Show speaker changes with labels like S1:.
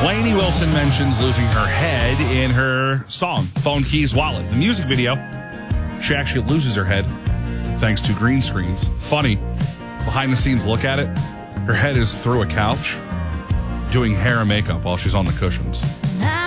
S1: Lainey Wilson mentions losing her head in her song, Phone Keys Wallet. The music video, she actually loses her head thanks to green screens. Funny, behind the scenes look at it, her head is through a couch doing hair and makeup while she's on the cushions.